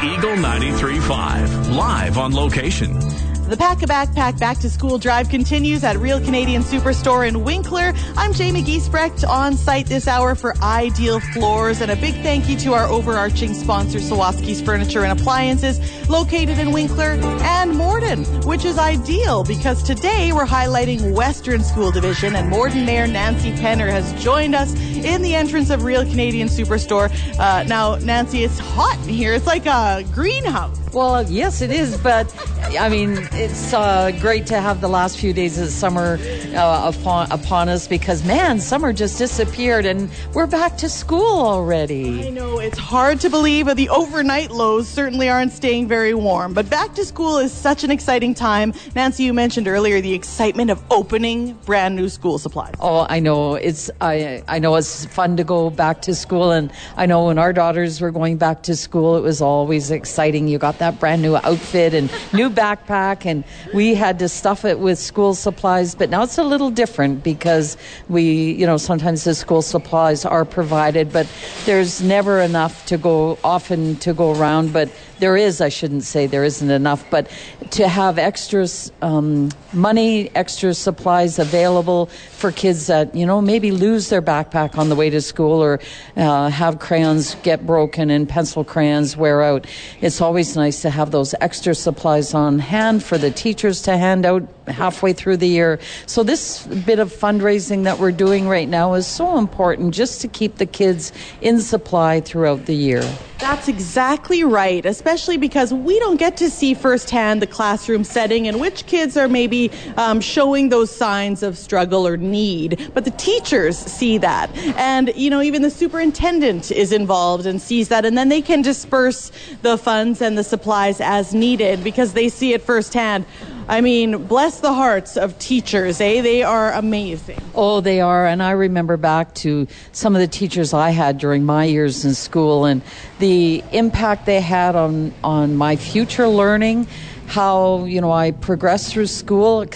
Eagle 93.5, live on location. The Pack a Backpack Back to School drive continues at Real Canadian Superstore in Winkler. I'm Jamie Giesbrecht on site this hour for Ideal Floors, and a big thank you to our overarching sponsor, Sawaski's Furniture and Appliances, located in Winkler and Morden, which is ideal because today we're highlighting Western School Division, and Morden Mayor Nancy Penner has joined us in the entrance of Real Canadian Superstore. Now, Nancy, it's hot in here. It's like a greenhouse. Well, yes, it is, but I mean, it's great to have the last few days of summer upon us because, man, summer just disappeared and we're back to school already. I know, it's hard to believe, but the overnight lows certainly aren't staying very warm. But back to school is such an exciting time. Nancy, you mentioned earlier the excitement of opening brand new school supplies. Oh, I know. I know it's fun to go back to school, and I know when our daughters were going back to school, it was always exciting. You got that brand new outfit and new backpack, and we had to stuff it with school supplies. But now it's a little different because sometimes the school supplies are provided, but there's never enough to go around. But there is, I shouldn't say there isn't enough, but to have extra money, extra supplies available for kids that, maybe lose their backpack on the way to school or have crayons get broken and pencil crayons wear out. It's always nice to have those extra supplies on hand for the teachers to hand out halfway through the year. So this bit of fundraising that we're doing right now is so important just to keep the kids in supply throughout the year. That's exactly right, especially because we don't get to see firsthand the classroom setting and which kids are maybe showing those signs of struggle or need. But the teachers see that. And, even the superintendent is involved and sees that. And then they can disperse the funds and the supplies as needed because they see it firsthand. I mean, bless the hearts of teachers, eh? They are amazing. Oh, they are. And I remember back to some of the teachers I had during my years in school and the impact they had on my future learning, how, I progressed through school.